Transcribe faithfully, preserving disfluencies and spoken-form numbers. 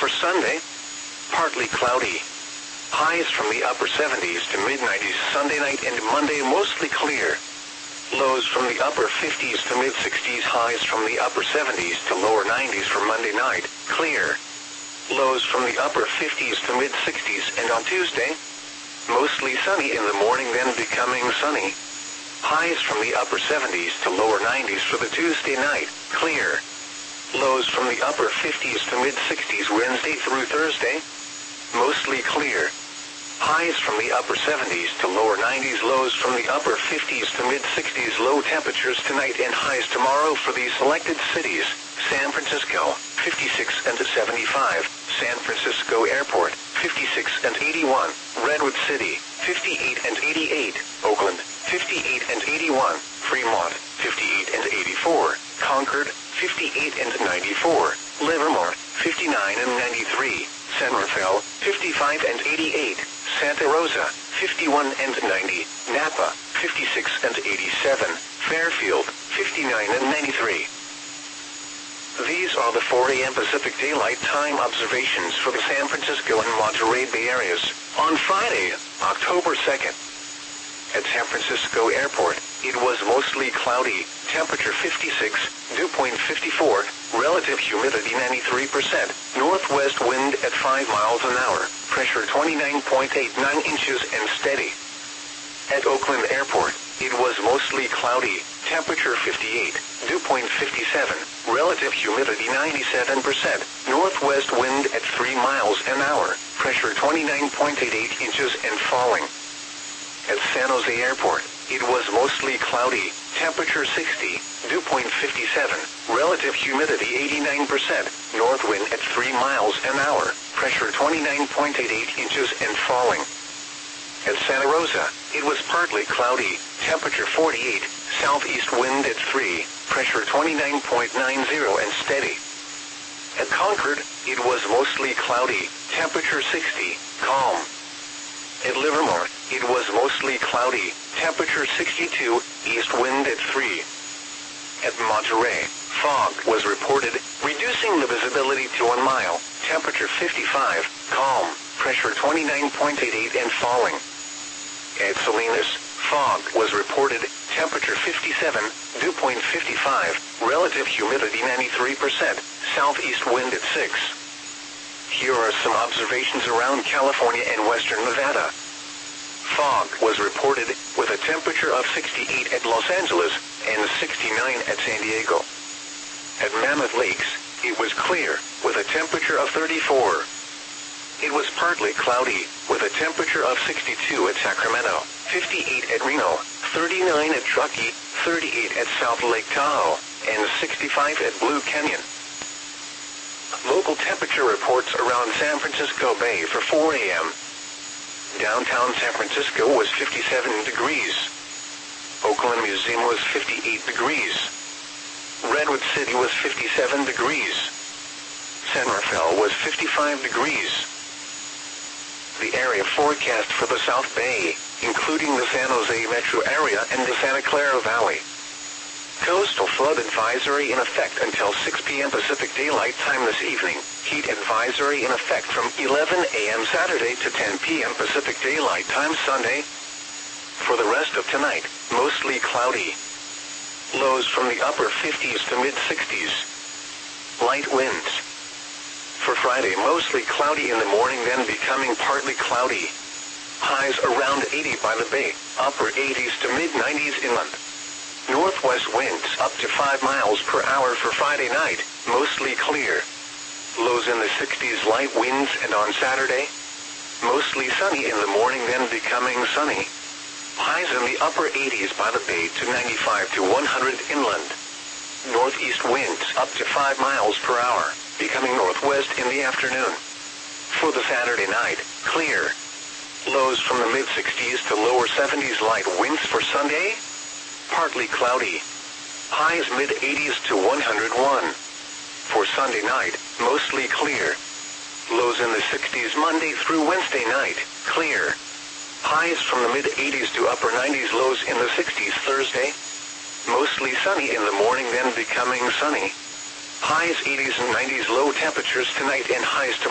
For Sunday, partly cloudy. Highs from the upper seventies to mid nineties Sunday night and Monday mostly clear. Lows from the upper fifties to mid sixties, highs from the upper seventies to lower nineties for Monday night, clear. Lows from the upper fifties to mid sixties, and on Tuesday, mostly sunny in the morning then becoming sunny. Highs from the upper seventies to lower nineties for the Tuesday night, clear. Lows from the upper fifties to mid sixties Wednesday through Thursday, mostly clear. Highs from the upper seventies to lower nineties, lows from the upper fifties to mid sixties, low temperatures tonight and highs tomorrow for these selected cities: San Francisco, fifty-six and seventy-five, San Francisco Airport, fifty-six and eighty-one, Redwood City, fifty-eight and eighty-eight, Oakland, fifty-eight and eighty-one, Fremont, fifty-eight and eighty-four, Concord, fifty-eight and ninety-four, Livermore, fifty-nine and ninety-three, San Rafael, fifty-five and eighty-eight, Santa Rosa, fifty-one and ninety, Napa, fifty-six and eighty-seven, Fairfield, fifty-nine and ninety-three. These are the four a m Pacific Daylight Time observations for the San Francisco and Monterey Bay areas on Friday, October second. At San Francisco Airport, it was mostly cloudy, temperature fifty-six, dew point fifty-four, relative humidity ninety-three percent, northwest wind at five miles an hour, pressure twenty-nine point eight nine inches and steady. At Oakland Airport, it was mostly cloudy, temperature fifty-eight, dew point fifty-seven, relative humidity ninety-seven percent, northwest wind at three miles an hour, pressure twenty-nine point eight eight inches and falling. At San Jose Airport, it was mostly cloudy, temperature sixty, dew point fifty-seven, relative humidity eighty-nine percent, north wind at three miles an hour, pressure twenty-nine point eight eight inches and falling. At Santa Rosa, it was partly cloudy, temperature forty-eight, southeast wind at three, pressure twenty-nine point nine zero and steady. At Concord, it was mostly cloudy, temperature sixty, calm. At Livermore, it was mostly cloudy, temperature sixty-two, east wind at three. At Monterey, fog was reported, reducing the visibility to one mile, temperature fifty-five, calm, pressure twenty-nine point eight eight and falling. At Salinas, fog was reported, temperature fifty-seven, dew point fifty-five, relative humidity ninety-three percent, southeast wind at six. Here are some observations around California and western Nevada. Fog was reported, with a temperature of sixty-eight at Los Angeles and sixty-nine at San Diego. At Mammoth Lakes, it was clear, with a temperature of thirty-four. It was partly cloudy, with a temperature of sixty-two at Sacramento, fifty-eight at Reno, thirty-nine at Truckee, thirty-eight at South Lake Tahoe, and sixty-five at Blue Canyon. Local temperature reports around San Francisco Bay for four a m Downtown San Francisco was fifty-seven degrees. Oakland Museum was fifty-eight degrees. Redwood City was fifty-seven degrees. San Rafael was fifty-five degrees. The area forecast for the South Bay, including the San Jose metro area and the Santa Clara Valley. Coastal flood advisory in effect until six p m Pacific Daylight Time this evening. Heat advisory in effect from eleven a m Saturday to ten p m Pacific Daylight Time Sunday. For the rest of tonight, mostly cloudy. Lows from the upper fifties to mid sixties. Light winds. For Friday, mostly cloudy in the morning, then becoming partly cloudy. Highs around eighty by the bay, upper eighties to mid nineties inland. Northwest winds up to five miles per hour for Friday night, mostly clear. Lows in the sixties, light winds, and on Saturday, mostly sunny in the morning, then becoming sunny. Highs in the upper eighties by the bay to ninety-five to one hundred inland. Northeast winds up to five miles per hour, becoming northwest in the afternoon. For the Saturday night, clear. Lows from the mid sixties to lower seventies, light winds for Sunday. Partly cloudy. Highs mid eighties to one hundred one. For Sunday night, mostly clear. Lows in the sixties Monday through Wednesday night, clear. Highs from the mid eighties to upper nineties, lows in the sixties Thursday. Mostly sunny in the morning, then becoming sunny. Highs eighties and nineties, low temperatures tonight and highs tomorrow.